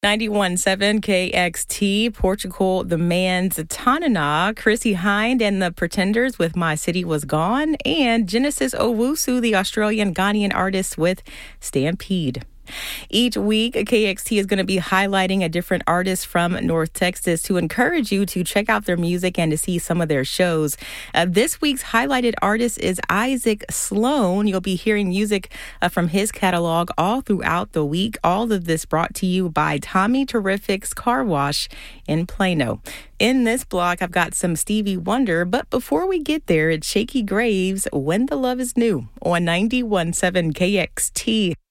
91.7 KXT, Portugal, The Man's Tanana, Chrissy Hind and the Pretenders with My City Was Gone, and Genesis Owusu, the Australian Ghanaian artist, with Stampede. Each week, KXT is going to be highlighting a different artist from North Texas to encourage you to check out their music and to see some of their shows. This week's highlighted artist is Isaac Sloan. You'll be hearing music from his catalog all throughout the week. All of this brought to you by Tommy Terrific's Car Wash in Plano. In this block, I've got some Stevie Wonder, but before we get there, it's Shakey Graves, When the Love is New on 91.7 KXT.